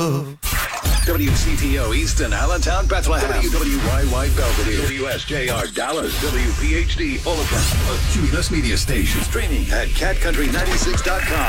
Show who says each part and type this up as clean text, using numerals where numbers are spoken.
Speaker 1: WCTO Easton, Allentown, Bethlehem. WWYY Belvedere. WSJR Dallas. WPHD Fullerton. A Cumulus Media Station. Streaming at catcountry96.com.